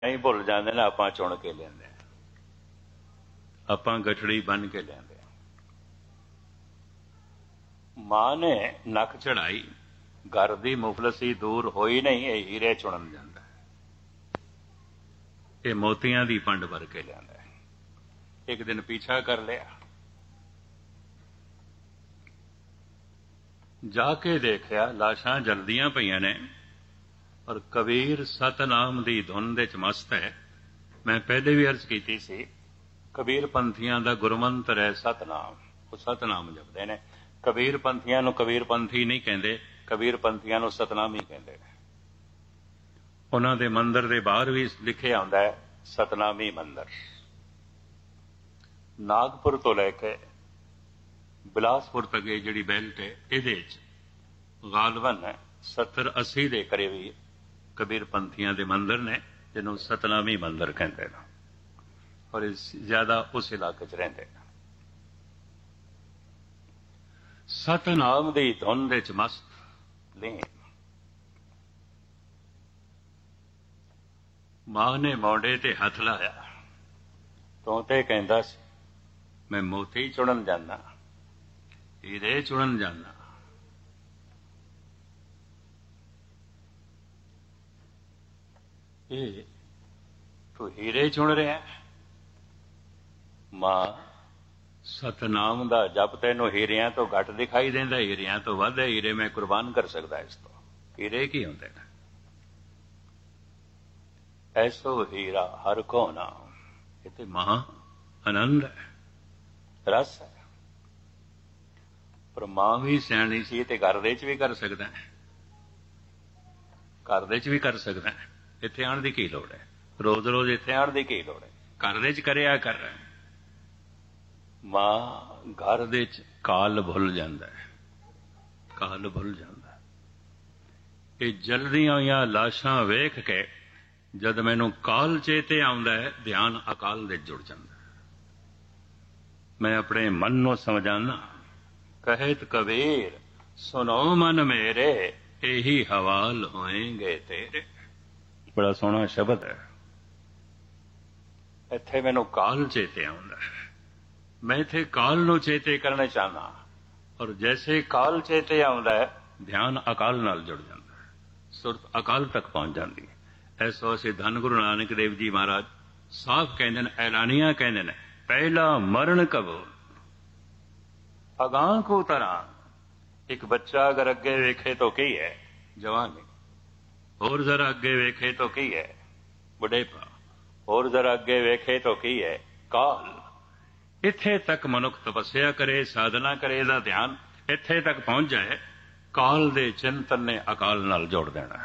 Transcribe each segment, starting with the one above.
ਨਹੀਂ ਭੁੱਲ ਜਾਂਦੇ ਨੇ, ਆਪਾਂ ਚੁਣ ਕੇ ਲੈਂਦੇ, ਆਪਾਂ ਗਠੜੀ ਬੰਨ ਕੇ ਲੈਂਦੇ। ਮਾਂ ਨੇ ਨੱਕ ਚੜਾਈ, ਘਰ ਦੀ ਮੁਫਲਸੀ ਦੂਰ ਹੋਈ ਨਹੀਂ, ਇਹ ਹੀਰੇ ਚੁਣਨ ਜਾਂਦਾ, ਇਹ ਮੋਤੀਆਂ ਦੀ ਪੰਡ ਭਰ ਕੇ ਲਿਆਂਦਾ। ਇੱਕ ਦਿਨ ਪੀਛਾ ਕਰ ਲਿਆ, ਜਾ ਕੇ ਦੇਖਿਆ ਲਾਸ਼ਾਂ ਜਲਦੀਆਂ ਪਈਆਂ ਨੇ, ਔਰ ਕਬੀਰ ਸਤਨਾਮ ਦੀ ਧੁਨ ਦੇ ਚ ਮਸਤ ਹੈ। ਮੈਂ ਪਹਿਲੇ ਵੀ ਅਰਜ਼ ਕੀਤੀ ਸੀ, ਕਬੀਰ ਪੰਥੀਆਂ ਦਾ ਗੁਰਮੰਤਰ ਹੈ ਸਤਨਾਮ, ਉਹ ਸਤਨਾਮ ਜਪਦੇ ਨੇ। ਕਬੀਰ ਪੰਥੀਆਂ ਨੂੰ ਕਬੀਰ ਪੰਥੀ ਨਹੀਂ ਕਹਿੰਦੇ, ਕਬੀਰ ਪੰਥੀਆਂ ਨੂੰ ਸਤਨਾਮ ਹੀ ਕਹਿੰਦੇ ਨੇ। ਉਹਨਾਂ ਦੇ ਮੰਦਰ ਦੇ ਬਾਹਰ ਵੀ ਲਿਖਿਆ ਹੁੰਦਾ ਹੈ ਸਤਨਾਮੀ ਮੰਦਰ। ਨਾਗਪੁਰ ਤੋਂ ਲੈ ਕੇ ਬਿਲਾਸਪੁਰ ਤੱਕ ਇਹ ਜਿਹੜੀ ਬੈਲਟ ਹੈ, ਇਹਦੇ 'ਚ ਗਾਲਬਨ 70-80 ਦੇ ਕਰੀਬ ਕਬੀਰ ਪੰਥੀਆਂ ਦੇ ਮੰਦਰ ਨੇ, ਜਿਹਨੂੰ ਸਤਨਾਮੀ ਮੰਦਰ ਕਹਿੰਦੇ ਨੇ, ਔਰ ਜ਼ਿਆਦਾ ਉਸ ਇਲਾਕੇ 'ਚ ਰਹਿੰਦੇ ਨੇ। ਸਤਨਾਮ ਦੀ ਧੁਨ ਦੇ 'ਚ ਮਸਤ ਲੀਨ। ਮਾਂ ਨੇ ਮੋਢੇ ਤੇ ਹੱਥ ਲਾਇਆ, ਤੋਤੇ ਕਹਿੰਦਾ ਸੀ ਮੈਂ ਮੋਤੀ ਚੁਣਨ ਜਾਂਦਾ, ਹੀਰੇ ਚੁਣਨ ਜਾਂਦਾ। ਇਹ ਤੂੰ ਹੀਰੇ ਚੁਣ ਰਿਹਾ? ਮਾਂ, ਸਤਨਾਮ ਦਾ ਜਪ ਤੈਨੂੰ ਹੀਰਿਆਂ ਤੋਂ ਘੱਟ ਦਿਖਾਈ ਦਿੰਦਾ, ਹੀਰਿਆਂ ਤੋਂ ਵੱਧ ਹੈ। ਹੀਰੇ ਮੈਂ ਕੁਰਬਾਨ ਕਰ ਸਕਦਾ ਇਸ ਤੋਂ। ਹੀਰੇ ਕੀ ਹੁੰਦੇ ਨੇ? ਐਸੋ ਹੀਰਾ ਹਰ ਕੋ ਨਾਮ। ਇਹ ਤੇ ਮਹਾ ਆਨੰਦ ਹੈ, ਰਸ ਹੈ। ਪਰ ਮਾਂ ਵੀ ਸਿਆਣੀ ਸੀ, ਤੇ ਘਰ ਦੇ 'ਚ ਵੀ ਕਰ ਸਕਦਾ ਹੈ, ਘਰ ਦੇ 'ਚ ਵੀ ਕਰ ਸਕਦਾ ਹੈ। ਇੱਥੇ ਆਉਣ ਦੀ ਕੀ ਲੋੜ ਹੈ? ਰੋਜ਼ ਰੋਜ਼ ਇੱਥੇ ਆਉਣ ਦੀ ਕੀ ਲੋੜ ਹੈ? ਘਰ ਦੇ 'ਚ ਕਰਿਆ ਕਰ। ਮਾਂ ਘਰ ਦੇ 'ਚ ਕਾਲ ਭੁੱਲ ਜਾਂਦਾ ਹੈ, ਕਾਲ ਭੁੱਲ ਜਾਂਦਾ। ਇਹ ਜਲਦੀਆਂ ਹੋਈਆਂ ਲਾਸ਼ਾਂ ਵੇਖ ਕੇ ਜਦ ਮੈਨੂੰ ਕਾਲ ਚੇਤੇ ਆਉਂਦਾ ਹੈ, ਧਿਆਨ ਅਕਾਲ ਦੇ ਜੁੜ ਜਾਂਦਾ। ਮੈਂ ਆਪਣੇ ਮਨ ਨੂੰ ਸਮਝਾਨਾ, ਕਹਿਤ ਕਬੀਰ ਸੁਨੋ ਮਨ ਮੇਰੇ, ਇਹੀ ਹਵਾਲ ਹੋਏਂਗੇ ਤੇਰੇ। ਬੜਾ ਸੋਹਣਾ ਸ਼ਬਦ ਹੈ। ਇੱਥੇ ਮੈਨੂੰ ਕਾਲ ਚੇਤੇ ਆਉਂਦਾ ਹੈ, ਮੈਂ ਇੱਥੇ ਕਾਲ ਨੂੰ ਚੇਤੇ ਕਰਨਾ ਚਾਹਨਾ, ਔਰ ਜੈਸੇ ਕਾਲ ਚੇਤੇ ਆਉਂਦਾ ਹੈ, ਧਿਆਨ ਅਕਾਲ ਨਾਲ ਜੁੜ ਜਾਂਦਾ ਹੈ, ਸੁਰਤ ਅਕਾਲ ਤੱਕ ਪਹੁੰਚ ਜਾਂਦੀ ਹੈ। ਐਸੋ ਅਸੀਂ ਧੰਨ ਗੁਰੂ ਨਾਨਕ ਦੇਵ ਜੀ ਮਹਾਰਾਜ ਸਾਫ਼ ਕਹਿੰਦੇ ਨੇ, ਐਲਾਨੀਆਂ ਕਹਿੰਦੇ ਨੇ, ਪਹਿਲਾ ਮਰਨ ਕਬੋ ਅਗਾਂਹ ਕੋ ਤਰਾਂ। ਇੱਕ ਬੱਚਾ ਅਗਰ ਅੱਗੇ ਵੇਖੇ ਤਾਂ ਕੀ ਹੈ? ਜਵਾਨੀ। ਹੋਰ ਜ਼ਰਾ ਅੱਗੇ ਵੇਖੇ ਤਾਂ ਕੀ ਹੈ? ਬੁਢੇਪਾ। ਹੋਰ ਜ਼ਰਾ ਅੱਗੇ ਵੇਖੇ ਤਾਂ ਕੀ ਹੈ? ਕਾਲ। ਇੱਥੇ ਤੱਕ ਮਨੁੱਖ ਤਪੱਸਿਆ ਕਰੇ, ਸਾਧਨਾ ਕਰੇ, ਇਹਦਾ ਧਿਆਨ ਇੱਥੇ ਤੱਕ ਪਹੁੰਚ ਜਾਏ, ਕਾਲ ਦੇ ਚਿੰਤਨ ਨੇ ਅਕਾਲ ਨਾਲ ਜੋੜ ਦੇਣਾ।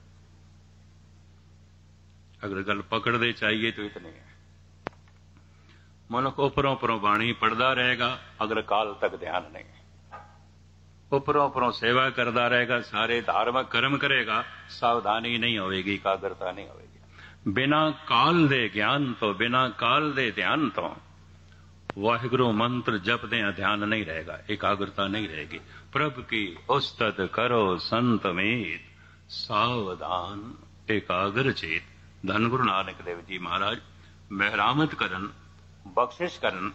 ਅਗਰ ਗੱਲ ਪਕੜਦੇ ਚਾਹੀਏ ਤਾਂ ਇਤਨੀ ਹੈ। ਮਨੁੱਖ ਉੱਪਰੋਂ ਉੱਪਰੋਂ ਬਾਣੀ ਪੜ੍ਹਦਾ ਰਹੇਗਾ, ਅਗਰ ਕਾਲ ਤੱਕ ਧਿਆਨ ਨਹੀਂ। ਉੱਪਰੋਂ ਉੱਪਰੋਂ ਸੇਵਾ ਕਰਦਾ ਰਹੇਗਾ, ਸਾਰੇ ਧਾਰਮਿਕ ਕਰਮ ਕਰੇਗਾ, ਸਾਵਧਾਨੀ ਨਹੀਂ ਹੋਵੇਗੀ, ਇਕਾਗਰਤਾ ਨਹੀਂ ਹੋਵੇਗੀ। ਬਿਨਾਂ ਕਾਲ ਦੇ ਗਿਆਨ ਤੋਂ, ਬਿਨਾਂ ਕਾਲ ਦੇ ਧਿਆਨ ਤੋਂ ਵਾਹਿਗੁਰੂ ਮੰਤਰ ਜਪਦਿਆਂ ਧਿਆਨ ਨਹੀਂ ਰਹੇਗਾ, ਇਕਾਗਰਤਾ ਨਹੀਂ ਰਹੇਗੀ। ਪ੍ਰਭ ਕੀ ਉਸਤਤ ਕਰੋ ਸੰਤ ਮੀਤ, ਸਾਵਧਾਨ ਇਕਾਗਰ ਚੇਤ। ਧੰਨ ਗੁਰੂ ਨਾਨਕ ਦੇਵ ਜੀ ਮਹਾਰਾਜ ਮਿਹਰਾਮਤ ਕਰਨ, ਬਖਸ਼ਿਸ਼ ਕਰਨ।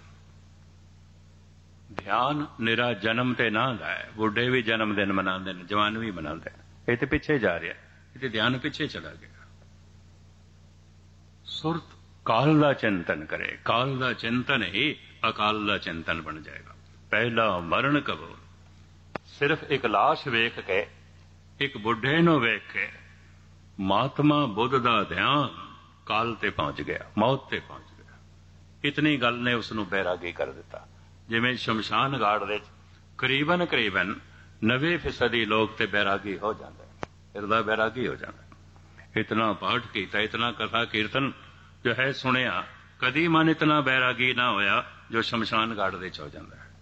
ਧਿਆਨ ਨਿਰਾ ਜਨਮ ਤੇ ਨਾ ਦਾ ਹੈ। ਬੁੱਢੇ ਵੀ ਜਨਮ ਦਿਨ ਮਨਾਉਂਦੇ ਨੇ, ਜਵਾਨ ਵੀ ਮਨਾਉਂਦੇ ਨੇ। ਇਹ ਤੇ ਪਿੱਛੇ ਜਾ ਰਿਹਾ, ਇਹ ਤੇ ਧਿਆਨ ਪਿੱਛੇ ਚਲਾ ਗਿਆ। ਸੁਰਤ ਕਾਲ ਦਾ ਚਿੰਤਨ ਕਰੇ, ਕਾਲ ਦਾ ਚਿੰਤਨ ਹੀ ਅਕਾਲ ਦਾ ਚਿੰਤਨ ਬਣ ਜਾਏਗਾ। ਪਹਿਲਾ ਮਰਨ ਕਬੋ। ਸਿਰਫ ਇੱਕ ਲਾਸ਼ ਵੇਖ ਕੇ, ਇੱਕ ਬੁੱਢੇ ਨੂੰ ਵੇਖ ਕੇ ਮਹਾਤਮਾ ਬੁੱਧ ਦਾ ਧਿਆਨ ਕਾਲ ਤੇ ਪਹੁੰਚ ਗਿਆ, ਮੌਤ ਤੇ ਪਹੁੰਚ ਗਿਆ। ਇਤਨੀ ਗੱਲ ਨੇ ਉਸ ਨੂੰ ਬੈਰਾਗੀ ਕਰ ਦਿੱਤਾ। ਜਿਵੇਂ ਸ਼ਮਸ਼ਾਨ ਘਾਟ ਦੇ ਕਰੀਬਨ 90% ਲੋਕ ਤੇ ਬੈਰਾਗੀ ਹੋ ਜਾਂਦੇ, ਹਿਰਦਾ ਬੈਰਾਗੀ ਹੋ ਜਾਂਦਾ। ਇਤਨਾ ਪਾਠ ਕੀਤਾ, ਇਤਨਾ ਕਥਾ ਕੀਰਤਨ ਜੋ ਹੈ ਸੁਣਿਆ, ਕਦੀ ਮਨ ਇਤਨਾ ਬੈਰਾਗੀ ਨਾ ਹੋਇਆ ਜੋ ਸ਼ਮਸ਼ਾਨ ਘਾਟ ਦੇ 'ਚ ਹੋ ਜਾਂਦਾ ਹੈ।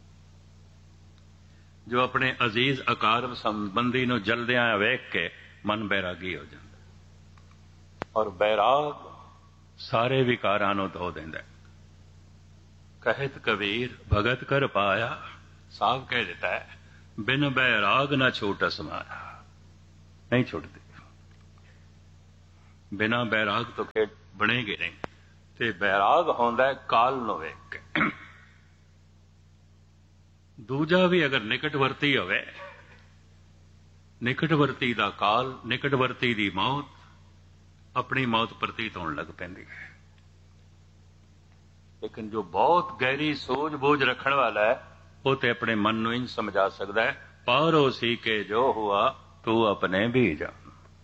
ਜੋ ਆਪਣੇ ਅਜ਼ੀਜ਼ ਅਕਾਰਬ ਸੰਬੰਧੀ ਨੂੰ ਜਲਦਿਆਂ ਵੇਖ ਕੇ ਮਨ ਬੈਰਾਗੀ ਹੋ ਜਾਂਦਾ, ਔਰ ਬੈਰਾਗ ਸਾਰੇ ਵਿਕਾਰਾਂ ਨੂੰ ਧੋ ਦਿੰਦਾ। ਕਹਿਤ ਕਬੀਰ ਭਗਤ ਕਰ ਪਾਇਆ, ਸਾਫ਼ ਕਹਿ ਦਿੱਤਾ ਹੈ, ਬਿਨ ਬੈਰਾਗ ਨਾ ਛੂਟ ਸਮਾਇਆ। ਨਹੀਂ ਛੁੱਟਦੀ। ਬਿਨਾਂ ਬੈਰਾਗ ਤੋਂ ਖੇਡ ਬਣੇਗੀ ਨਹੀਂ। ਤੇ ਬੈਰਾਗ ਹੁੰਦਾ ਹੈ ਕਾਲ ਨੂੰ ਵੇਖ ਕੇ। ਦੂਜਾ ਵੀ ਅਗਰ ਨਿਕਟਵਰਤੀ ਹੋਵੇ, ਨਿਕਟਵਰਤੀ ਦਾ ਕਾਲ, ਨਿਕਟਵਰਤੀ ਦੀ ਮੌਤ, ਆਪਣੀ ਮੌਤ ਪ੍ਰਤੀਤ ਹੋਣ ਲੱਗ ਪੈਂਦੀ ਹੈ। ਲੇਕਿਨ ਜੋ ਬਹੁਤ ਗਹਿਰੀ ਸੂਝ ਬੂਝ ਰੱਖਣ ਵਾਲਾ ਹੈ, ਉਹ ਤੇ ਆਪਣੇ ਮਨ ਨੂੰ ਇੰਝ ਸਮਝਾ ਸਕਦਾ ਹੈ, ਪਾਰੋ ਸੀ ਕੇ ਜੋ ਹੁਆ ਤੂੰ ਆਪਣੇ ਵੀ ਜਾਣ।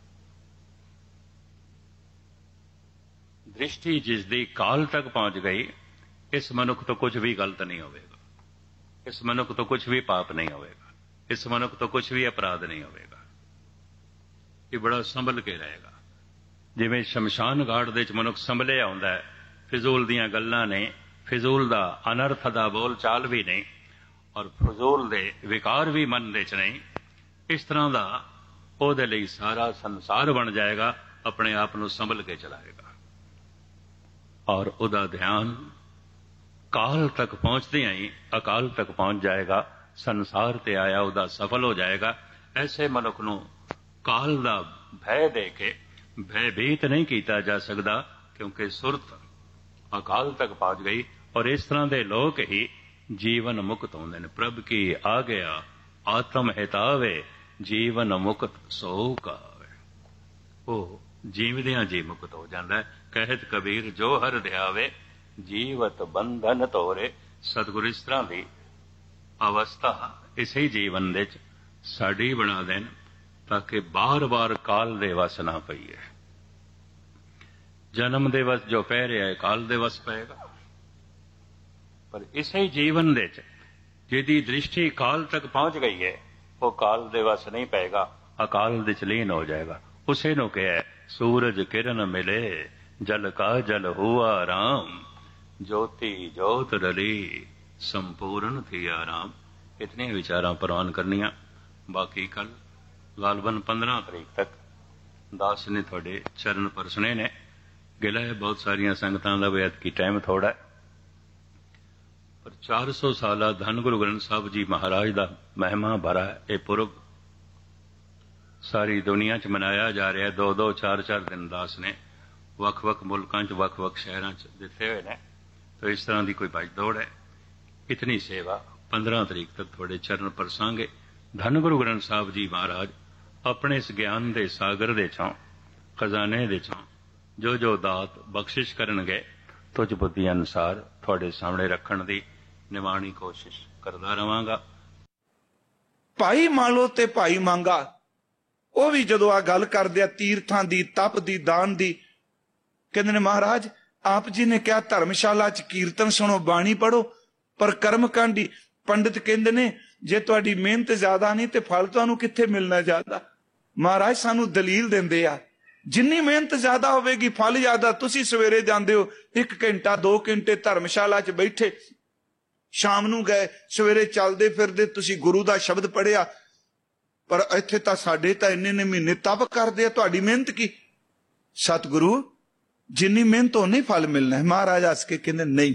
ਦ੍ਰਿਸ਼ਟੀ ਜਿਸ ਦੀ ਕਾਲ ਤੱਕ ਪਹੁੰਚ ਗਈ, ਇਸ ਮਨੁੱਖ ਤੋਂ ਕੁਝ ਵੀ ਗਲਤ ਨਹੀਂ ਹੋਵੇਗਾ, ਇਸ ਮਨੁੱਖ ਤੋਂ ਕੁਝ ਵੀ ਪਾਪ ਨਹੀਂ ਹੋਵੇਗਾ, ਇਸ ਮਨੁੱਖ ਤੋਂ ਕੁਝ ਵੀ ਅਪਰਾਧ ਨਹੀਂ ਹੋਵੇਗਾ। ਇਹ ਬੜਾ ਸੰਭਲ ਕੇ ਰਹੇਗਾ। ਜਿਵੇਂ ਸ਼ਮਸ਼ਾਨ ਘਾਟ ਦੇ ਵਿੱਚ ਮਨੁੱਖ ਸੰਭਲਿਆ ਹੁੰਦਾ ਹੈ, ਫਿਜ਼ੂਲ ਦੀਆਂ ਗੱਲਾਂ ਨੇ, ਫਿਜ਼ੂਲ ਦਾ ਅਨਰਥ ਦਾ ਬੋਲ ਚਾਲ ਵੀ ਨਹੀਂ, ਔਰ ਫਜ਼ੂਲ ਦੇ ਵਿਕਾਰ ਵੀ ਮਨ ਦੇ 'ਚ ਨਹੀਂ। ਇਸ ਤਰ੍ਹਾਂ ਦਾ ਉਹਦੇ ਲਈ ਸਾਰਾ ਸੰਸਾਰ ਬਣ ਜਾਏਗਾ, ਆਪਣੇ ਆਪ ਨੂੰ ਸੰਭਲ ਕੇ ਚਲਾਏਗਾ, ਔਰ ਉਹਦਾ ਧਿਆਨ ਕਾਲ ਤੱਕ ਪਹੁੰਚਦਿਆਂ ਹੀ ਅਕਾਲ ਤੱਕ ਪਹੁੰਚ ਜਾਏਗਾ। ਸੰਸਾਰ ਤੇ ਆਇਆ ਉਹਦਾ ਸਫਲ ਹੋ ਜਾਏਗਾ। ਐਸੇ ਮਨੁੱਖ ਨੂੰ ਕਾਲ ਦਾ ਭੈ ਦੇ ਕੇ ਭੈਭੀਤ ਨਹੀਂ ਕੀਤਾ ਜਾ ਸਕਦਾ, ਕਿਉਂਕਿ ਸੁਰਤ ਅਕਾਲ ਤੱਕ ਪਹੁੰਚ ਗਈ। ਔਰ ਇਸ ਤਰ੍ਹਾਂ ਦੇ ਲੋਕ ਹੀ ਜੀਵਨ ਮੁਕਤ ਹੁੰਦੇ ਨੇ। ਪ੍ਰਭ ਕੀ ਆ ਗਿਆ ਆਤਮ ਹਿਤਾਵੇ, ਜੀਵਨ ਮੁਕਤ ਸੋ ਕਾਵੇ। ਉਹ ਜੀਵਦਿਆਂ ਜੀ ਮੁਕਤ ਹੋ ਜਾਂਦਾ ਹੈ। ਕਹਿਤ ਕਬੀਰ ਜੋ ਹਰ ਧਿਆਵੇ, ਜੀਵਤ ਬੰਧਨ ਤੋਰੇ। ਸਤਿਗੁਰ ਇਸ ਤਰ੍ਹਾਂ ਦੀ ਅਵਸਥਾ ਇਸੇ ਜੀਵਨ ਦੇ 'ਚ ਸਾਡੀ ਬਣਾ ਦੇਣ, ਤਾਂ ਕਿ ਬਾਰ-ਬਾਰ ਕਾਲ ਦੇ ਵਸ ਨਾ ਪਈਏ। ਜਨਮ ਦੇ ਵਸ ਜੋ ਪੈ ਰਿਹਾ ਹੈ, ਕਾਲ ਦੇ ਵਸ ਪਏਗਾ। ਪਰ ਇਸੇ ਜੀਵਨ ਦੇ 'ਚ ਜਿਹਦੀ ਦ੍ਰਿਸ਼ਟੀ ਕਾਲ ਤੱਕ ਪਹੁੰਚ ਗਈ ਹੈ, ਉਹ ਕਾਲ ਦੇ ਵਸ ਨਹੀਂ ਪਏਗਾ, ਅਕਾਲ ਦੇ 'ਚ ਲੀਨ ਹੋ ਜਾਏਗਾ। ਉਸੇ ਨੂੰ ਕਿਹਾ ਸੂਰਜ ਕਿਰਨ ਮਿਲੇ, ਜਲ ਕਾ ਜਲ ਹੁਆ ਰਾਮ, ਜੋਤੀ ਜੋਤ ਰਲੀ, ਸੰਪੂਰਨ ਥੀ ਆਰਾਮ। ਇਤਨੀਆਂ ਵਿਚਾਰਾਂ ਪ੍ਰਵਾਨ ਕਰਨੀਆਂ। ਬਾਕੀ ਕੱਲ ਗਾਲਬਨ 15 ਤਰੀਕ ਤੱਕ ਦਾਸ ਨੇ ਤੁਹਾਡੇ ਚਰਨ ਪਰਸਣੇ ਨੇ। ਗਿਲਾ ਹੈ ਬਹੁਤ ਸਾਰੀਆਂ ਸੰਗਤਾਂ ਦਾ ਵੀ ਐਤਕੀ ਟਾਈਮ ਥੋੜਾ, ਪਰ 400 ਸਾਲਾ ਧੰਨ ਗੁਰੂ ਗ੍ਰੰਥ ਸਾਹਿਬ ਜੀ ਮਹਾਰਾਜ ਦਾ ਮਹਿਮਾ ਭਰਾ ਇਹ ਪੁਰਬ ਸਾਰੀ ਦੁਨੀਆ 'ਚ ਮਨਾਇਆ ਜਾ ਰਿਹਾ। 2-2, 4-4 ਦਿਨ ਦਾਸ ਨੇ ਵੱਖ-ਵੱਖ ਮੁਲਕਾਂ 'ਚ, ਵੱਖ-ਵੱਖ ਸ਼ਹਿਰਾਂ 'ਚ ਦਿੱਤੇ ਹੋਏ ਨੇ। ਤਾਂ ਇਸ ਤਰ੍ਹਾਂ ਦੀ ਕੋਈ ਭੱਜ ਦੌੜ ਹੈ। ਇਤਨੀ ਸੇਵਾ 15 ਤਰੀਕ ਤੱਕ ਤੁਹਾਡੇ ਚਰਨ ਪਰਸਾਂਗੇ। ਧੰਨ ਗੁਰੂ ਗ੍ਰੰਥ ਸਾਹਿਬ ਜੀ ਮਹਾਰਾਜ ਆਪਣੇ ਇਸ ਗਿਆਨ ਦੇ ਸਾਗਰ ਦੇ 'ਚੋਂ, ਖਜ਼ਾਨੇ ਦੇ 'ਚੋਂ ਜੋ ਜੋ ਦਾਤ ਬਖਸ਼ਿਸ਼ ਕਰਨਗੇ, ਤੁਝ ਬੁੱਧੀ ਅਨੁਸਾਰ ਤੁਹਾਡੇ ਸਾਹਮਣੇ ਰੱਖਣ ਦੀ ਨਿਮਾਣੀ ਕੋਸ਼ਿਸ਼ ਕਰਦਾ ਰਵਾਂਗਾ। ਭਾਈ ਮਾਲੋ ਤੇ ਭਾਈ ਮੰਗਾ, ਉਹ ਵੀ ਜਦੋਂ ਆ ਗੱਲ ਕਰਦੇ ਆ ਤੀਰਥਾਂ ਦੀ, ਤਪ ਦੀ, ਦਾਨ ਦੀ, ਕਹਿੰਦੇ ਨੇ ਮਹਾਰਾਜ ਆਪ ਜੀ ਨੇ ਕਿਹਾ ਧਰਮਸ਼ਾਲਾ 'ਚ ਕੀਰਤਨ ਸੁਣੋ, ਬਾਣੀ ਪੜੋ, ਪਰ ਕਰਮਕਾਂਡੀ ਪੰਡਿਤ ਕਹਿੰਦੇ ਨੇ ਜੇ ਤੁਹਾਡੀ ਮਿਹਨਤ ਜ਼ਿਆਦਾ ਨਹੀਂ ਤੇ ਫਲ ਤੁਹਾਨੂੰ ਕਿੱਥੇ ਮਿਲਣਾ ਜ਼ਿਆਦਾ। ਮਹਾਰਾਜ ਸਾਨੂੰ ਦਲੀਲ ਦਿੰਦੇ ਆ, ਜਿੰਨੀ ਮਿਹਨਤ ਜ਼ਿਆਦਾ ਹੋਵੇਗੀ ਫਲ ਜ਼ਿਆਦਾ। ਤੁਸੀਂ ਸਵੇਰੇ ਜਾਂਦੇ ਹੋ 1 ਘੰਟਾ 2 ਘੰਟੇ ਧਰਮਸ਼ਾਲਾ 'ਚ ਬੈਠੇ, ਸ਼ਾਮ ਨੂੰ ਗਏ, ਸਵੇਰੇ ਚੱਲਦੇ ਫਿਰਦੇ ਤੁਸੀਂ ਗੁਰੂ ਦਾ ਸ਼ਬਦ ਪੜਿਆ, ਪਰ ਇੱਥੇ ਤਾਂ ਸਾਡੇ ਤਾਂ ਇੰਨੇ ਮਹੀਨੇ ਤਪ ਕਰਦੇ ਆ, ਤੁਹਾਡੀ ਮਿਹਨਤ ਕੀ? ਸਤਿਗੁਰੂ ਜਿੰਨੀ ਮਿਹਨਤ ਉਹਨੇ ਫਲ ਮਿਲਣਾ ਹੈ। ਮਹਾਰਾਜ ਹੱਸ ਕੇ ਕਹਿੰਦੇ ਨਹੀਂ,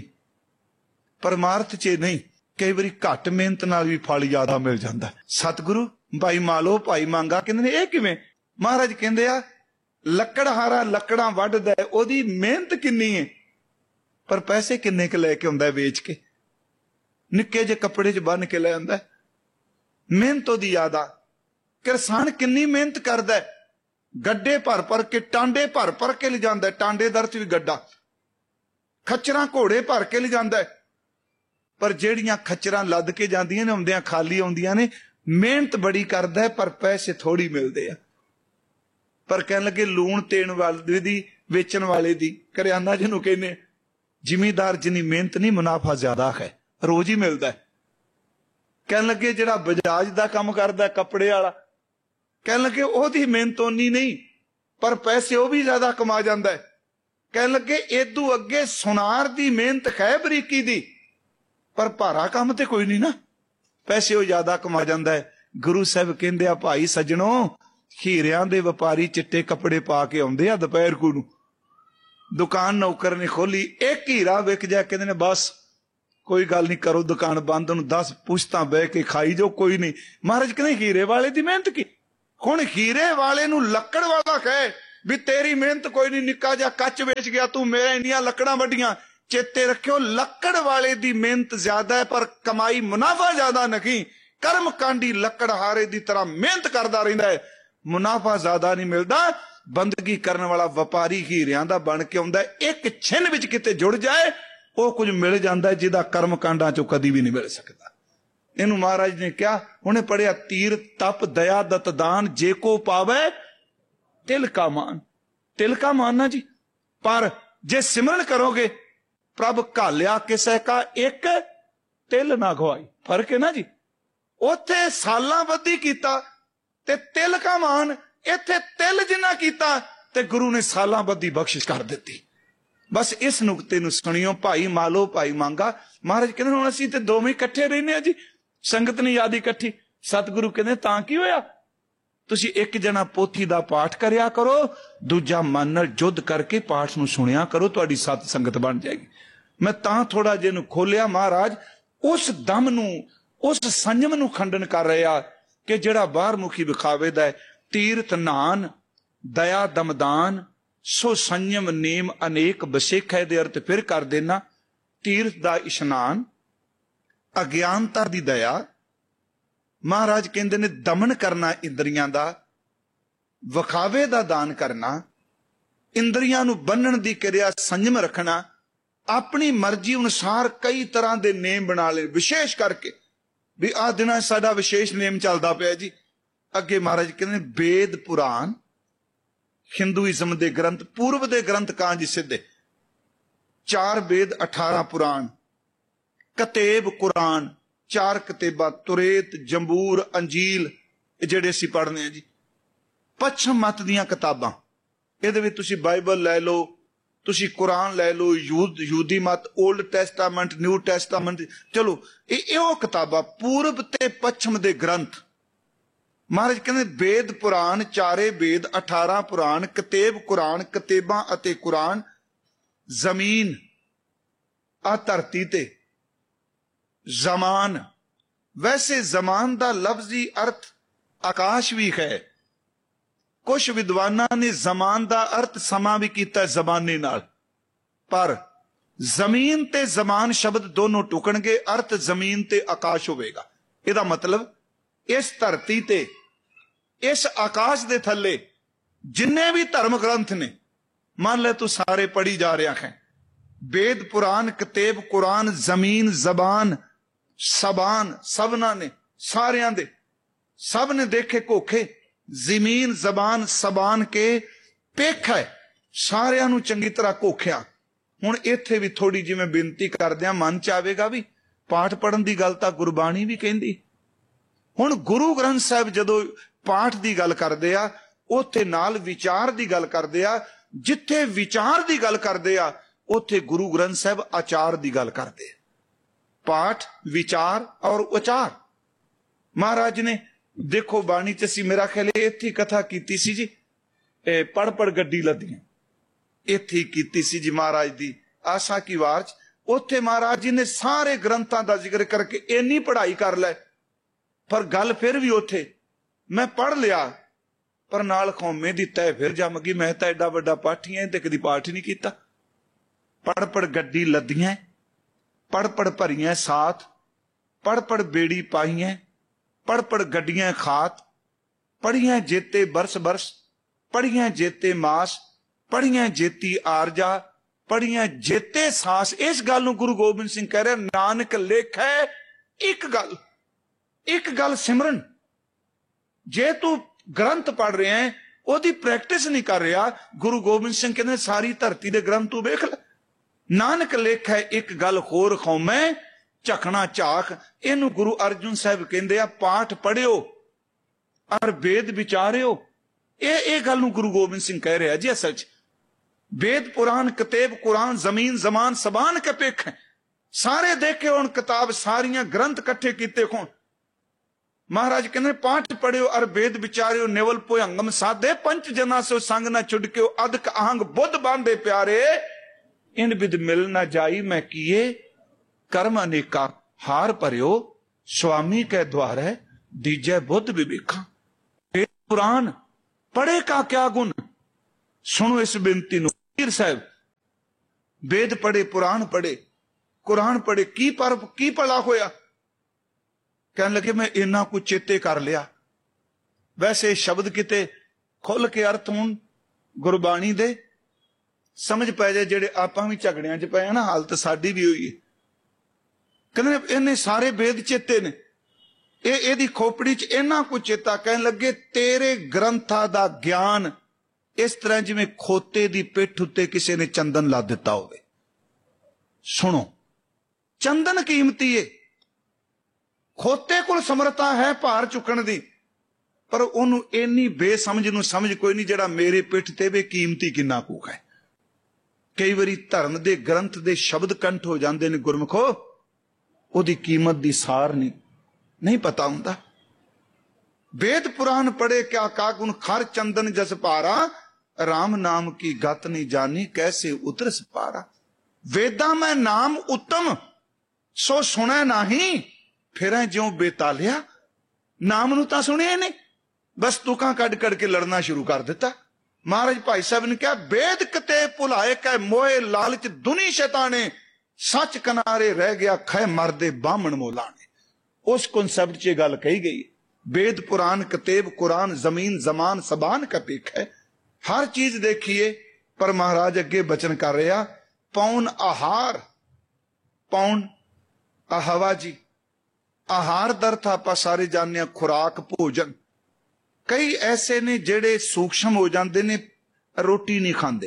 ਪਰਮਾਰਥ 'ਚ ਨਹੀਂ, ਕਈ ਵਾਰੀ ਘੱਟ ਮਿਹਨਤ ਨਾਲ ਵੀ ਫਲ ਜ਼ਿਆਦਾ ਮਿਲ ਜਾਂਦਾ। ਸਤਿਗੁਰੂ ਭਾਈ ਮਾਲੋ ਭਾਈ ਮੰਗਾ ਕਹਿੰਦੇ ਨੇ ਇਹ ਕਿਵੇਂ? ਮਹਾਰਾਜ ਕਹਿੰਦੇ ਆ ਲੱਕੜਹਾਰਾ ਲੱਕੜਾਂ ਵੱਢਦਾ, ਉਹਦੀ ਮਿਹਨਤ ਕਿੰਨੀ ਹੈ, ਪਰ ਪੈਸੇ ਕਿੰਨੇ ਕੁ ਲੈ ਕੇ ਆਉਂਦਾ ਵੇਚ ਕੇ। ਨਿੱਕੇ ਜਿਹੇ ਕੱਪੜੇ 'ਚ ਬੰਨ ਕੇ ਲੈ ਆਉਂਦਾ, ਮਿਹਨਤ ਉਹਦੀ ਜ਼ਿਆਦਾ। ਕਿਸਾਨ ਕਿੰਨੀ ਮਿਹਨਤ ਕਰਦਾ, ਗੱਡੇ ਭਰ ਭਰ ਕੇ, ਟਾਂਡੇ ਭਰ ਭਰ ਕੇ ਲਿਜਾਂਦਾ, ਟਾਂਡੇ ਦਰ 'ਚ ਵੀ ਗੱਡਾ, ਖੱਚਰਾਂ ਘੋੜੇ ਭਰ ਕੇ ਲਿਜਾਂਦਾ, ਪਰ ਜਿਹੜੀਆਂ ਖੱਚਰਾਂ ਲੱਦ ਕੇ ਜਾਂਦੀਆਂ ਨੇ ਆਉਂਦਿਆਂ ਖਾਲੀ ਆਉਂਦੀਆਂ ਨੇ। ਮਿਹਨਤ ਬੜੀ ਕਰਦਾ ਪਰ ਪੈਸੇ ਥੋੜੀ ਮਿਲਦੇ ਆ। ਪਰ ਕਹਿਣ ਲੱਗੇ ਲੂਣ ਤੇਣ ਵਾਲੇ ਦੀ, ਵੇਚਣ ਵਾਲੇ ਦੀ, ਕਰਿਆਨਾ ਜਿਹਨੂੰ ਕਹਿੰਦੇ, ਜ਼ਿਮੀਦਾਰ ਜਿੰਨੀ ਮਿਹਨਤ ਨਹੀਂ ਮੁਨਾਫਾ ਜ਼ਿਆਦਾ ਹੈ, ਰੋਜ਼ ਹੀ ਮਿਲਦਾ। ਕਹਿਣ ਲੱਗੇ ਜਿਹੜਾ ਬਜਾਜ ਦਾ ਕੰਮ ਕਰਦਾ ਕੱਪੜੇ ਵਾਲਾ, ਕਹਿਣ ਲੱਗੇ ਉਹਦੀ ਮਿਹਨਤ ਓਨੀ ਨਹੀਂ, ਪਰ ਪੈਸੇ ਉਹ ਵੀ ਜ਼ਿਆਦਾ ਕਮਾ ਜਾਂਦਾ। ਕਹਿਣ ਲੱਗੇ ਏਦੂ ਅੱਗੇ ਸੁਨਾਰ ਦੀ ਮਿਹਨਤ ਹੈ ਬਰੀਕੀ ਦੀ, ਪਰ ਭਾਰਾ ਕੰਮ ਤੇ ਕੋਈ ਨਹੀਂ ਨਾ, ਪੈਸੇ ਉਹ ਜ਼ਿਆਦਾ ਕਮਾ ਜਾਂਦਾ ਹੈ। ਗੁਰੂ ਸਾਹਿਬ ਕਹਿੰਦੇ ਆ ਭਾਈ ਸੱਜਣੋ, ਹੀਰਿਆਂ ਦੇ ਵਪਾਰੀ ਚਿੱਟੇ ਕੱਪੜੇ ਪਾ ਕੇ ਆਉਂਦੇ ਆ ਦੁਪਹਿਰ ਕੂ ਨੂੰ, ਦੁਕਾਨ ਨੌਕਰ ਨੇ ਖੋਲੀ, ਇੱਕ ਹੀਰਾ ਵਿਕ ਜਾ, ਕਹਿੰਦੇ ਨੇ ਬਸ ਕੋਈ ਗੱਲ ਨਹੀਂ, ਕਰੋ ਦੁਕਾਨ ਬੰਦ, ਉਹਨੂੰ 10 ਪੁਸ਼ਤਾਂ ਬਹਿ ਕੇ ਖਾਈ ਜੋ, ਕੋਈ ਨਹੀਂ। ਮਹਾਰਾਜ ਕਹਿੰਦੇ ਹੀਰੇ ਵਾਲੇ ਦੀ ਮਿਹਨਤ ਕੀ? ਹੁਣ ਹੀਰੇ ਵਾਲੇ ਨੂੰ ਲੱਕੜ ਵਾਲਾ ਕਹੇ भी तेरी मेहनत कोई नहीं, निक्का जा कच बेच गया तू, मेरे इन्नियां लकड़ां वड्डियां। चेते रखियो लकड़ वाले दी मेहनत ज्यादा है पर कमाई मुनाफा ज्यादा नहीं। कर्म कांडी लकड़हारे दी तरह मेहनत करता रहिंदा है, मुनाफा ज्यादा नहीं मिलता। बंदगी करने वाला व्यापारी हीरियां दा बन के आउंदा है, एक छिन विच किते जुड़ जाए वो कुछ मिल जाता है जिहदा कर्म कांडां चों कदी भी नहीं मिल सकता। इनू महाराज ने क्या उन्हें पढ़िया, तीर तप दया दत दान जे को पावे तिल का मान। तिल का मान ना जी, पर जे सिमरन करोगे प्रभ घालिया किसे का एक तिल ना गवाई। फर्क है ना जी, उथे सालां बद्धी कीता ते तिल का मान, इथे तिल जिन्ना कीता ते गुरु ने सालां बद्धी बख्शिश कर दी। बस इस नुकते नूं सुनियो, भाई मालो भाई मांगा। महाराज कहते हुण असीं ते दोवें इकट्ठे रहने जी, संगत नहीं याद इकट्ठी। सतगुरु कहते तां की होया, तुसी एक जना पोथी दा पाठ करया करो, दूजा मन नाल जुद्ध करके पाठ नूं सुनिया करो, तुहाडी सत संगत बन जाएगी। मैं तां थोड़ा जिहा नूं खोलिया, महाराज उस दम नूं उस संयम नूं खंडन कर रहे आ कि जिहड़ा बाहर मुखी विखावे दा है। तीर्थ नान दया दमदान सो संयम नेम अनेक बसेखा दे अर्थ फिर कर देना। तीर्थ दा इशनान, अज्ञानता दी दया, महाराज कहंदे ने दमन करना इंद्रियां दा, विखावे दा दान करना, इंद्रियां नूं बन्नण दी किरिया संयम रखना, अपनी मर्जी अनुसार कई तरह के नेम बना ले। विशेष करके भी आ दिनां साडा विशेष नेम चलदा पिया जी। अगे महाराज कहंदे वेद पुराण, हिंदुइज्म दे ग्रंथ, पूर्व दे ग्रंथ कां जी सिद्धे, 4 वेद 18 पुराण, कतेब कुरान 4 कतेबा, तुरेत जंबूर अंजील जेड़े असीं पढ़ने हैं जी। पच्छम मत दियां किताबां, इहदे विच तुसीं बाइबल लै लो, तुसीं कुरान लै लो, यूदी मत, ओल्ड टैस्टामेंट न्यू टैस्टामेंट, चलो इहो किताबां पूर्व ते पच्छम दे ग्रंथ। महाराज कहते वेद पुराण, 4 वेद 18 पुराण, कतेब कुरान, कतेबां अते कुरान, जमीन आ धरती ते जमान। वैसे जमान दा लफ्जी अर्थ आकाश भी है, कुछ विद्वाना ने जमान दा अर्थ समा भी कीता जमाने नाल, पर जमीन ते जमान शब्द दोनों टुकणगे, अर्थ जमीन ते आकाश होवेगा। इहदा मतलब इस धरती ते इस आकाश दे थल्ले जिन्ने भी धर्म ग्रंथ ने, मान ले तू सारे पढ़ी जा रहा है, वेद पुराण कतेब कुरान जमीन जबान सबान, सबना ने सारियां दे, सब ने देखे कोखे, जमीन जबान सबान के पेख है, सारियां नू चंगी तरह कोख्या। हुण इत्थे भी थोड़ी जिवें बेनती करदे आं, मन च आवेगा भी पाठ पढ़न दी गल तां गुरबाणी भी कहंदी। हुण गुरु ग्रंथ साहिब जदों पाठ दी गल करदे आ, उत्थे नाल विचार दी गल करदे आ, जिथे विचार दी गल करदे आ उत्थे गुरु ग्रंथ साहिब आचार दी गल करदे। पाठ विचार और उचार। महाराज ने देखो बाणी च असीं मेरा ख्याल इत्थे कथा कीती सी जी, पढ़ पढ़ गड्डी लदियां इत्थे कीती सी जी महाराज दी आशा की वार च। उत्थे महाराज जी ने सारे ग्रंथां दा जिक्र करके इन्नी पढ़ाई कर लै, पर गल फिर भी उत्थे मैं पढ़ लिया पर नाल खौमे दी तय फिर जम गई। मैं तां एडा वड्डा पाठी ऐ ते कदी पाठ ही नहीं कीता। पढ़ पढ़ गड्डी लदियां, पढ़ पढ़ भरियां साथ, पढ़ पढ़ बेड़ी पाइयां, पढ़ पढ़ गड्डियां खात, पढ़ियां जेते बरस बरस, पढ़ियां जेते मास, पढ़ियां जेती आरजा, पढ़ियां जेते सास। इस गल नूं गुरु गोबिंद सिंह कह रहे, नानक लेखै एक गल सिमरन। जे तू ग्रंथ पढ़ रहा है ओदी प्रैक्टिस नहीं कर रहा, गुरु गोबिंद सिंह कहते सारी धरती दे ग्रंथ तू वेख ले। नानक लेखै एक गल होर खौमै झकना झाख। इनू गुरु अर्जुन साहब कहते आ पाठ पढ़ियो और वेद विचारियो। ये गल नूं गुरु गोबिंद सिंह कह रहा जी। असल च वेद पुराण कतेब कुरान जमीन जमान सबान के पेख सारे देखे हुण किताब, सारियां ग्रंथ कट्ठे कीते खोण। महाराज कहते पाठ पढ़ियो और वेद विचारियो, नेवल भुयंगम साधे पंच जना सो संग न छुड़कियो, अदक आहंग बुद्ध बांधे प्यारे, इन विद मिल न जाई मैं किए कर्म अनेका, हार भरियो स्वामी के द्वारे दीजै बुद्ध विवेका। वेद पुराण पढ़े का क्या गुण, ਸੁਣੋ ਇਸ ਬੇਨਤੀ ਨੂੰ। ਪੀਰ ਸਾਹਿਬ ਵੇਦ ਪੜ੍ਹੇ, ਪੁਰਾਣ ਪੜ੍ਹੇ, ਕੁਰਾਨ ਪੜ੍ਹੇ, ਕੀ ਭਲਾ ਹੋਇਆ? ਕਹਿਣ ਲੱਗੇ ਮੈਂ ਇੰਨਾ ਕੁਝ ਚੇਤੇ ਕਰ ਲਿਆ। ਵੈਸੇ ਸ਼ਬਦ ਕਿਤੇ ਖੁੱਲ ਕੇ ਅਰਥ ਹੋਣ ਗੁਰਬਾਣੀ ਦੇ, ਸਮਝ ਪੈ ਜਾਏ, ਜਿਹੜੇ ਆਪਾਂ ਵੀ ਝਗੜਿਆਂ 'ਚ ਪਏ ਆ ਨਾ, ਹਾਲਤ ਸਾਡੀ ਵੀ ਹੋਈ ਹੈ। ਕਹਿੰਦੇ ਇਹਨੇ ਸਾਰੇ ਵੇਦ ਚੇਤੇ ਨੇ, ਇਹਦੀ ਖੋਪੜੀ 'ਚ ਇੰਨਾ ਕੁਝ ਚੇਤਾ। ਕਹਿਣ ਲੱਗੇ ਤੇਰੇ ਗ੍ਰੰਥਾਂ ਦਾ ਗਿਆਨ ਇਸ ਤਰ੍ਹਾਂ ਜਿਵੇਂ ਖੋਤੇ ਦੀ ਪਿੱਠ ਉੱਤੇ ਕਿਸੇ ਨੇ ਚੰਦਨ ਲਾ ਦਿੱਤਾ ਹੋਵੇ। ਸੁਣੋ, ਚੰਦਨ ਕੀਮਤੀ ਏ। ਖੋਤੇ ਕੋਲ ਸਮਰੱਥਾ ਹੈ ਭਾਰ ਚੁੱਕਣ ਦੀ, ਪਰ ਉਹਨੂੰ ਇੰਨੀ ਬੇਸਮਝ ਨੂੰ ਸਮਝ ਕੋਈ ਨਹੀਂ ਜਿਹੜਾ ਮੇਰੇ ਪਿੱਠ ਤੇ ਵੇ ਕੀਮਤੀ ਕਿੰਨਾ ਕੁ ਹੈ। ਕਈ ਵਾਰੀ ਧਰਮ ਦੇ ਗ੍ਰੰਥ ਦੇ ਸ਼ਬਦ ਕੰਠ ਹੋ ਜਾਂਦੇ ਨੇ ਗੁਰਮੁਖੋ, ਉਹਦੀ ਕੀਮਤ ਦੀ ਸਾਰ ਨਹੀਂ ਪਤਾ ਹੁੰਦਾ। ਵੇਦ ਪੁਰਾਣ ਪੜੇ ਕਿਆ ਕਾਗੁਨ ਖਰ ਚੰਦਨ ਜਸ ਪਾਰਾ, ਰਾਮ ਨਾਮ ਕੀ ਗਤ ਨਹੀਂ ਜਾਨੀ ਕੈਸੇ ਉਤਰਸ ਪਾਰਾ। ਵੇਦਾਂ ਮੈਂ ਨਾਮ ਉੱਤਮ ਸੋ ਸੁਣੈ ਨਹੀਂ, ਫਿਰੈ ਜਿਉਂ ਬੇਤਾਲਿਆ। ਨਾਮ ਨੂੰ ਤਾਂ ਸੁਣਿਆ ਨਹੀਂ, ਬਸ ਤੁਕਾਂ ਕੱਢ ਕੇ ਲੜਨਾ ਸ਼ੁਰੂ ਕਰ ਦਿੱਤਾ। ਮਹਾਰਾਜ ਭਾਈ ਸਾਹਿਬ ਨੇ ਕਿਹਾ ਵੇਦ ਕਿਤੇ ਭੁਲਾਏ ਕੈ ਮੋਏ ਲਾਲਚ ਦੁਨੀ ਸ਼ੈਤਾਨੇ, ਸੱਚ ਕਿਨਾਰੇ ਰਹਿ ਗਿਆ ਖੈ ਮਰਦੇ ਬਾਹਮਣ ਮੋਲਾਣੇ। ਉਸ ਕਨਸੈਪਟ 'ਚ ਇਹ ਗੱਲ ਕਹੀ ਗਈ। वेद पुराण कतेब कुरान जमीन जमान सबान का पेख है। हर चीज देखिए, पर महाराज अगे बचन कर रहा पौन आहार, पौन आहवा जी, आहार दर्थ आप सारे जाने खुराक भोजन। कई ऐसे ने जेड़े सूक्ष्म हो जाते ने, रोटी नहीं खाते,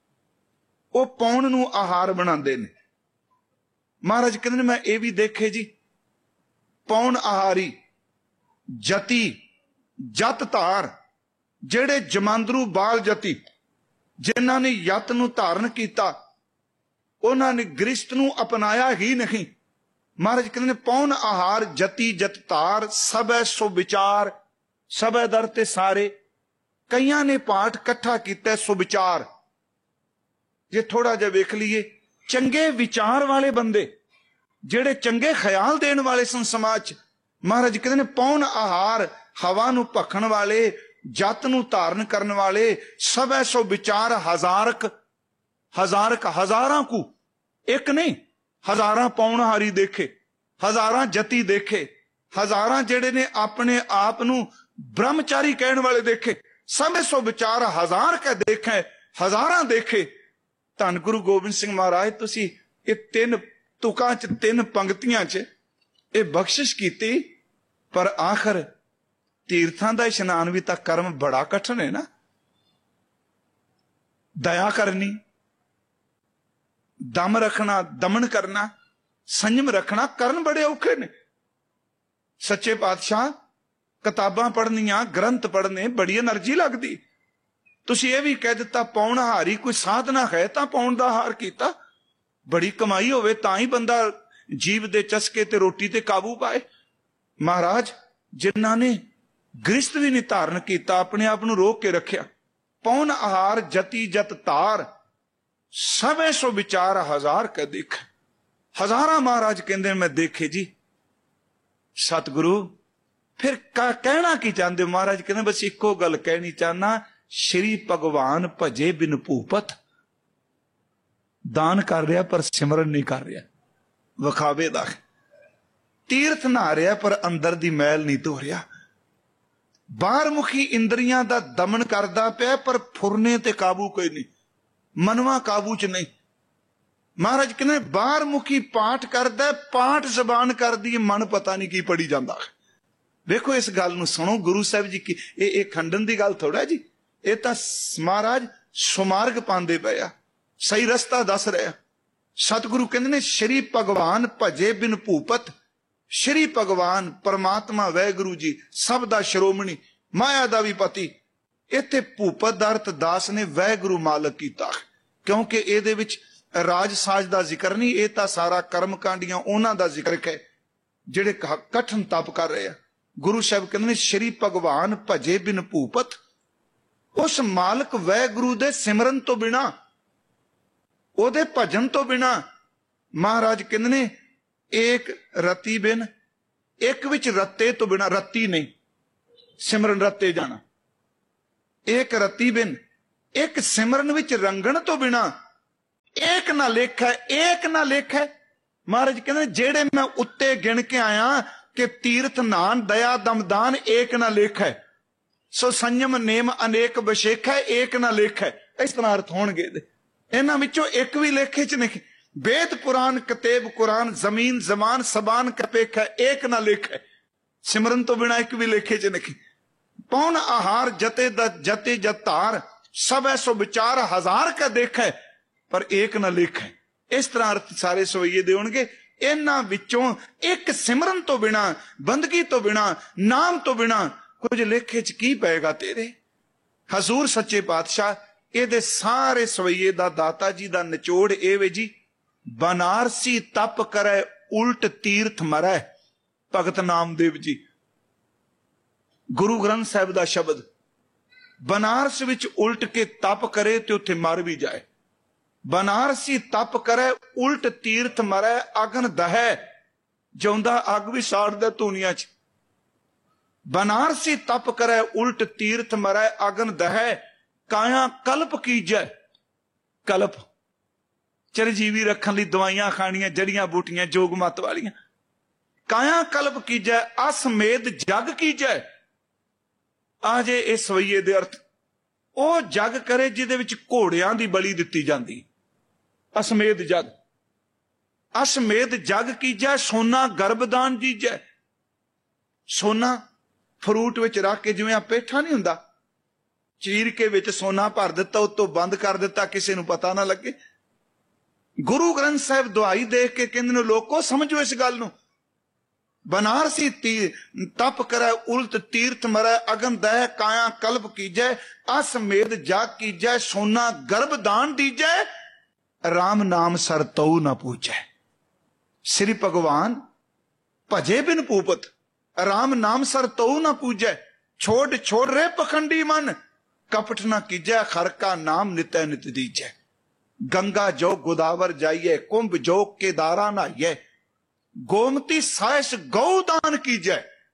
वो पौन नू आहार बनाते ने। महाराज कहते मैं ये भी देखे जी, पौन आहारी जति जत धार, जेड़े जमांदरू बाल जति जिन्हां ने यत नू धारण किया, उन्हां ने गृहस्थ नू अपनाया ही नहीं। महाराज कहते पौन आहार जति जत धार, सबै सो विचार। सबै दर ते सारे, कईयां ने पाठ कट्ठा किया सुविचार। जे थोड़ा जिहा वेख लीए, चंगे विचार वाले बंदे, जेड़े चंगे ख्याल देने वाले सन समाज। महाराज कहते ने पौन आहार, हवा नू भखण वाले, जत नू धारण करने वाले, सबै सो विचार हजारक। हजारक हजारां को, एक नहीं, हजारां पौनहारी देखे, हजारां जति देखे, हजारां जेड़े ने अपने आप नू ब्रह्मचारी कहने वाले देखे। सबै सो विचार हजार के देखे, हजारां देखे। धन गुरु गोबिंद सिंह महाराज तुसी ये तीन तुकां च, तीन पंक्तियां च ये बख्शिश की, पर आखिर तीर्थां दा इशनान भी तां कर्म बड़ा कठिन है ना। दया करनी, दम रखना, दमन करना, संयम रखना, करन बड़े औखे ने। सच्चे पातशाह किताबां पढ़नियां, ग्रंथ पढ़ने बड़ी एनर्जी लगदी। तुसीं ये भी कह दिता पौण हारी कोई साधना है तां पौण दा हार कीता। बड़ी कमाई होवे तां ही बंदा जीव दे चस्के ते रोटी ते काबू पाए। महाराज जिन्हां ने गृहस्थ भी नहीं धारण किया, अपने आप नू रोक के रखिया। पौन आहार जति जत तार, सबै सो विचार हजार का देख। हजारा महाराज कहते मैं देखे जी। सतगुरु फिर कहना की चाहते? महाराज कहते बस इको गल कहनी चाहना, श्री भगवान भजे बिन भूपत। दान कर रहा पर सिमरन नहीं कर रहा, विखावे दा। तीर्थ नहा रहा पर अंदर दी मैल नहीं धो रहा। बाहरमुखी इंद्रियां दा दमन करदा पिया, पर फुरने ते काबू कोई नहीं, मनवा काबू च नहीं। महाराज कहने बाहरमुखी पाठ करदा, पाठ जबान कर दी, मन पता नहीं की पढ़ी जांदा। देखो इस गल नूं सुनो, गुरु साहब जी की ये खंडन की गल थोड़ा जी, ये तां महाराज सुमार्ग पांदे पिया, सही रस्ता दस रहा। सतगुरु कहते ने श्री भगवान भजे बिन भूपत। श्री भगवान परमात्मा वैगुरु जी सब दा श्रोमणी, माया दा भी पति। इत्थे भूपत दा अर्थ दास ने वैगुरु मालक कीता, क्योंकि इहदे विच राज साज दा जिक्र नहीं, ये तां सारा कर्म कांडियां उन्हां दा जिक्र है जिहड़े कठिन तप कर रहे हैं। गुरु साहब कहते ने श्री भगवान भजे बिन भूपत। उस मालक वैगुरु दे सिमरन तो बिना, ओदे भजन तो बिना, महाराज कहते ने एक रति बिन, एक विच रत्ते तो बिना, रत्ती नहीं सिमरन रत्ते जाना। एक रति बिन ਇੱਕ ਸਿਮਰਨ ਵਿੱਚ ਰੰਗਣ ਤੋਂ ਬਿਨਾ ਏਕ ਨਾ ਲੇਖ ਹੈ, ਏਕ ਨਾ ਲੇਖ ਹੈ। ਮਹਾਰਾਜ ਕਹਿੰਦੇ ਜਿਹੜੇ ਮੈਂ ਉੱਤੇ ਗਿਣ ਕੇ ਆਇਆ ਕਿ ਤੀਰਥ ਨਾਨ ਦਇਆ ਦਮਦਾਨ ਏਕ ਨਾ ਲੇਖ ਹੈ, ਸੋ ਸੰਯਮ ਨੇਮ ਅਨੇਕ ਵਿਸ਼ੇਖ ਹੈ, ਏਕ ਨਾ ਲੇਖ ਹੈ। ਇਸ ਤਰ੍ਹਾਂ ਅਰਥ ਹੋਣਗੇ ਇਹਦੇ। ਇਹਨਾਂ ਵਿੱਚੋਂ ਇੱਕ ਵੀ ਲੇਖੇ ਚ ਨਹੀਂ। वेद पुराण कतेब कुरान जमीन जमान सबान कपेख है, एक ना लेख है। सिमरन तो बिना एक भी लेखे च नहीं। पौन आहार जते जते जतार सब ऐसो विचार हजार का देख है, पर एक ना लेख है। इस तरह अर्थ सारे सवैये दे होणगे। इन्हां विचों एक सिमरन तो बिना, बंदगी तो बिना, नाम तो बिना कुछ लेखे च की पेगा तेरे। हजूर सच्चे पातशाह ਇਹਦੇ ਸਾਰੇ ਸਵਈਏ ਦਾ ਦਾਤਾ ਜੀ ਦਾ ਨਿਚੋੜ ਇਹ ਵੇ ਜੀ, ਬਨਾਰਸੀ ਤਪ ਕਰੇ ਉਲਟ ਤੀਰਥ ਮਰੈ। ਭਗਤ ਨਾਮਦੇਵ ਜੀ, ਗੁਰੂ ਗ੍ਰੰਥ ਸਾਹਿਬ ਦਾ ਸ਼ਬਦ, ਬਨਾਰਸ ਵਿੱਚ ਉਲਟ ਕੇ ਤਪ ਕਰੇ ਤੇ ਉੱਥੇ ਮਰ ਵੀ ਜਾਏ। ਬਨਾਰਸੀ ਤਪ ਕਰੇ ਉਲਟ ਤੀਰਥ ਮਰੈ, ਅਗਨ ਦਹੈ, ਜਿਉਂਦਾ ਅੱਗ ਵੀ ਸਾੜਦਾ ਧੂਨੀਆਂ ਚ। ਬਨਾਰਸੀ ਤਪ ਕਰੇ ਉਲਟ ਤੀਰਥ ਮਰੈ, ਅਗਨ ਦਹੈ, ਕਾਇਆ ਕਲਪ ਕੀਜੈ। ਕਲਪ ਚਰਜੀਵੀ ਰੱਖਣ ਲਈ ਦਵਾਈਆਂ ਖਾਣੀਆਂ, ਜੜੀਆਂ ਬੂਟੀਆਂ ਜੋਗ ਮਤ ਵਾਲੀਆਂ। ਕਾਇਆ ਕਲਪ ਕੀਜੈ, ਅਸਮੇਧ ਜਗ ਕੀਜੈ। ਆ ਜੇ ਇਹ ਸਵਈਏ ਦੇ ਅਰਥ। ਉਹ ਜਗ ਕਰੇ ਜਿਹਦੇ ਵਿੱਚ ਘੋੜਿਆਂ ਦੀ ਬਲੀ ਦਿੱਤੀ ਜਾਂਦੀ। ਅਸਮੇਧ ਜਗ, ਅਸਮੇਧ ਜਗ ਕੀਜੈ, ਸੋਨਾ ਗਰਭਦਾਨ ਦੀਜੈ। ਸੋਨਾ ਫਰੂਟ ਵਿੱਚ ਰੱਖ ਕੇ, ਜਿਵੇਂ ਆ ਪੇਠਾ ਨਹੀਂ ਹੁੰਦਾ, ਚੀਰ ਕੇ ਵਿੱਚ ਸੋਨਾ ਭਰ ਦਿੱਤਾ, ਉੱਤੋਂ ਬੰਦ ਕਰ ਦਿੱਤਾ, ਕਿਸੇ ਨੂੰ ਪਤਾ ਨਾ ਲੱਗੇ। ਗੁਰੂ ਗ੍ਰੰਥ ਸਾਹਿਬ ਦੁਹਾਈ ਦੇਖ ਕੇ ਕਹਿੰਦੇ ਨੇ, ਲੋਕੋ ਸਮਝੋ ਇਸ ਗੱਲ ਨੂੰ। ਬਨਾਰਸੀ ਤਪ ਕਰੈ ਉਲਟ ਤੀਰਥ ਮਰੈ, ਅਗਨ ਦਹਿ ਕਾਇਆ ਕਲਪ ਕੀਜੈ, ਅਸਮੇਧ ਜਗ ਕੀਜੈ, ਸੋਨਾ ਗਰਭਦਾਨ ਦੀਜੈ, ਰਾਮ ਨਾਮ ਸਰ ਤਉ ਨਾ ਪੂਜੈ। ਸ੍ਰੀ ਭਗਵਾਨ ਭਜੇ ਬਿਨ ਪੂਪਤ, ਰਾਮ ਨਾਮ ਸਰ ਤਉ ਨਾ ਪੂਜੈ। ਛੋੜ ਛੋੜ ਰੇ ਪਖੰਡੀ ਮਨ, कपट न कीजै, खर का नाम नित्य नित दीजै। गंगा जो गोदावर जाइए, कुंभ जो केदारा नहाइए, गोमती साइस गौदान कीजै।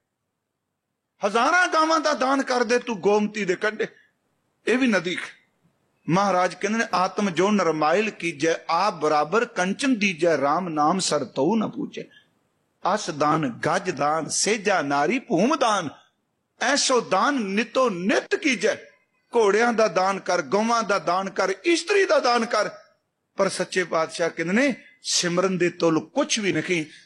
हजारां गावां दा दान कर दे तू गोमती दे कंढे, ये भी नदी। महाराज कहंदे ने, आत्म जो नरमाइल कीजै, आप बराबर कंचन दीजै, राम नाम सर तऊ न पूजै। अस दान गज दान, सेजा नारी भूम दान, ऐसो दान नितो नित कीजै। घोड़ियां दा दान कर, गौवां दा दान कर, इस्त्री दा दान कर। पर सच्चे पातशाह कहंदे ने, सिमरन दे तुल कुछ भी नहीं।